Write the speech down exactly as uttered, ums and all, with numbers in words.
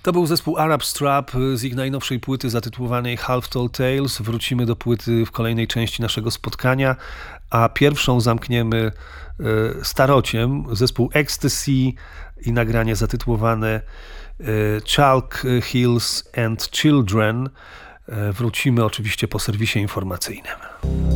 To był zespół Arab Strap z ich najnowszej płyty zatytułowanej Half Tall Tales. Wrócimy do płyty w kolejnej części naszego spotkania, a pierwszą zamkniemy starociem, zespół Ecstasy i nagranie zatytułowane Chalk Hills and Children. Wrócimy oczywiście po serwisie informacyjnym.